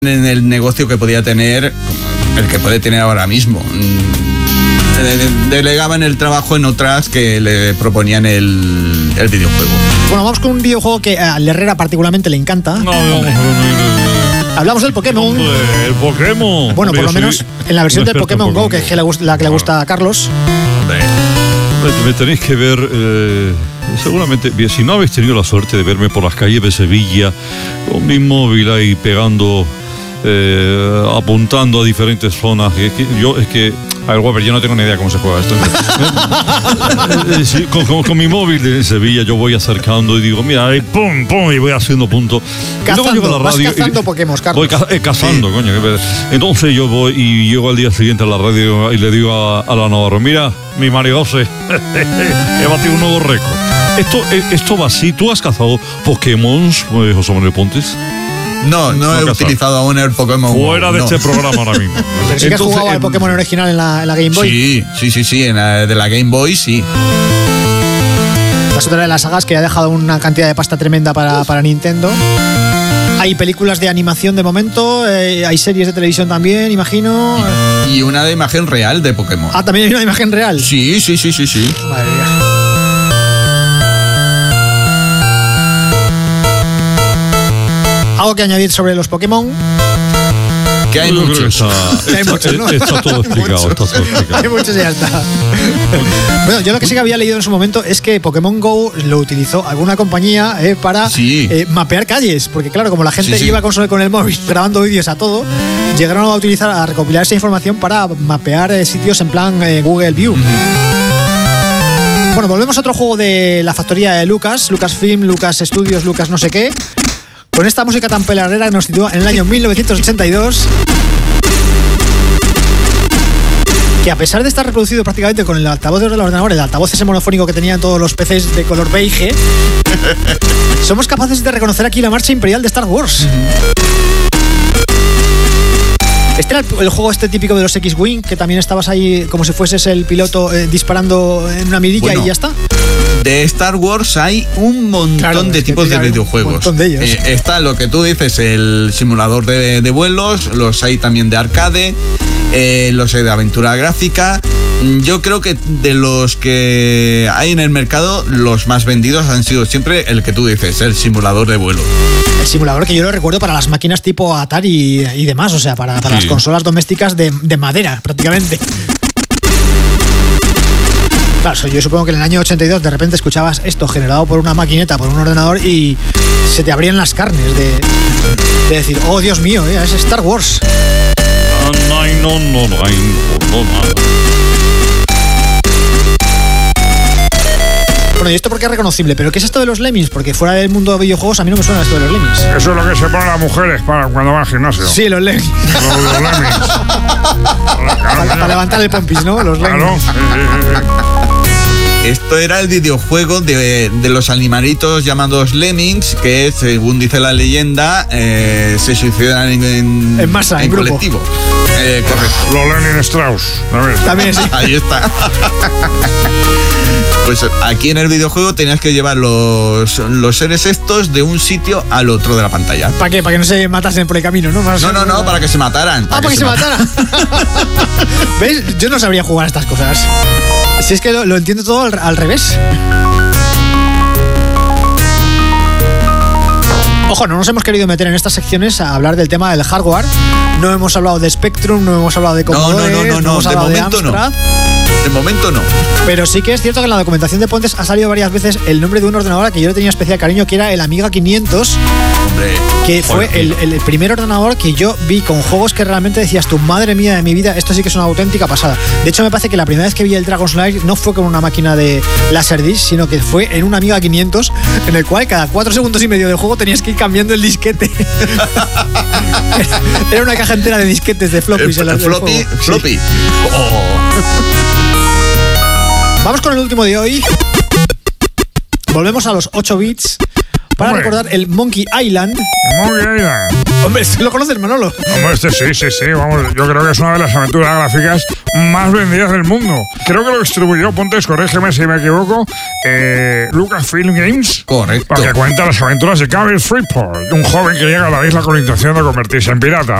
en el negocio que podía tener, el que puede tener ahora mismo. Delegaban el trabajo en otras que le proponían el videojuego. Bueno, vamos con un videojuego que a Herrera particularmente le encanta. Hablamos del Pokémon. El Pokémon. Bueno, por lo menos en la versión del Pokémon Go, que es la que le gusta a Carlos. Me tenéis que ver, seguramente, si no habéis tenido la suerte de verme por las calles de Sevilla, con mi móvil ahí pegando, apuntando a diferentes zonas, a ver, Webber, yo no tengo ni idea cómo se juega esto. Sí, con mi móvil en Sevilla yo voy acercando y digo, mira, ahí pum, pum, y voy haciendo puntos. Cazando, vas cazando Pokémon, Carlos. Voy cazando, sí. Coño. Entonces yo voy y llego al día siguiente a la radio y le digo a la Navarro, mira, mi Marigose, he batido un nuevo récord. Esto va así. ¿Tú has cazado Pokémon, José Manuel Pontes? No he utilizado aún el Pokémon. Fuera de este programa ahora mismo. Pero sí que has jugado al Pokémon original en la Game Boy. Sí, de la Game Boy sí. Esta es otra de las sagas que ha dejado una cantidad de pasta tremenda para Nintendo. Hay películas de animación de momento, hay series de televisión también, imagino. Y una de imagen real de Pokémon. Ah, ¿también hay una imagen real? Sí. Madre mía. ¿Algo que añadir sobre los Pokémon? Que hay muchos. Hay muchos, ¿no? Está todo explicado. Hay muchos y ya está. Bueno, yo lo que sí que había leído en su momento es que Pokémon Go lo utilizó alguna compañía para mapear calles. Porque claro, como la gente iba con el móvil grabando vídeos a todo, llegaron a recopilar esa información para mapear sitios en plan Google View. Bueno, volvemos a otro juego de la factoría de Lucasfilm, Lucas Studios, Lucas no sé qué. Con esta música tan pelarrera que nos sitúa en el año 1982, que a pesar de estar reproducido prácticamente con el altavoz del ordenador, el altavoz ese monofónico que tenían todos los PCs de color beige, somos capaces de reconocer aquí la marcha imperial de Star Wars. Este era el juego típico de los X-Wing, que también estabas ahí como si fueses el piloto disparando en una mirilla y ya está. De Star Wars hay un montón de tipos de videojuegos. Un montón de ellos. Está lo que tú dices, el simulador de vuelos, los hay también de arcade, los hay de aventura gráfica. Yo creo que de los que hay en el mercado, los más vendidos han sido siempre el que tú dices, el simulador de vuelo. El simulador que yo lo recuerdo para las máquinas tipo Atari y demás, o sea, para las consolas domésticas de madera, prácticamente. Claro, yo supongo que en el año 82 de repente escuchabas esto generado por una maquineta, por un ordenador, y se te abrían las carnes de decir, oh Dios mío, es Star Wars. No. Bueno, y esto porque es reconocible, pero ¿qué es esto de los Lemmings? Porque fuera del mundo de videojuegos a mí no me suena esto de los Lemmings. Eso es lo que se ponen las mujeres para cuando van al gimnasio. Sí, los Lemmings. Los Lemmings. Para levantar el pompis, ¿no? Los Lemmings. Claro. Esto era el videojuego de los animalitos llamados Lemmings, que según dice la leyenda se suicidan en masa, en colectivo. Correcto. Los Lenin Strauss. También sí. Ahí está. Pues aquí en el videojuego tenías que llevar los seres estos de un sitio al otro de la pantalla. ¿Para qué? Para que no se matasen por el camino, ¿no? No, para que se mataran. Para que se mataran. ¿Ves? Yo no sabría jugar a estas cosas. Si es que lo entiendo todo al revés. Ojo, no nos hemos querido meter en estas secciones a hablar del tema del hardware. No hemos hablado de Spectrum, no hemos hablado de Commodore, no hemos hablado de Amstrad. De momento no. Pero sí que es cierto que en la documentación de Pontes ha salido varias veces el nombre de un ordenador al que yo le tenía especial cariño, que era el Amiga 500. Hombre, que fue el primer ordenador que yo vi con juegos que realmente decías tú, madre mía de mi vida, esto sí que es una auténtica pasada. De hecho, me parece que la primera vez que vi el Dragon's Lair no fue con una máquina de Laserdisc, sino que fue en un Amiga 500, en el cual cada 4 segundos y medio de juego tenías que ir cambiando el disquete. Era una caja entera de disquetes de floppies. Floppy. Oh. Vamos con el último de hoy. Volvemos a los 8 bits. para recordar el Monkey Island. Monkey Island. Hombre, ¿lo conoces, Manolo? Hombre, sí, vamos, yo creo que es una de las aventuras gráficas más vendidas del mundo. Creo que lo distribuyó, Pontes, corrígeme si me equivoco, Lucasfilm Games. Correcto. Porque cuenta las aventuras de Gary Freeport, un joven que llega a la isla con la intención de convertirse en pirata.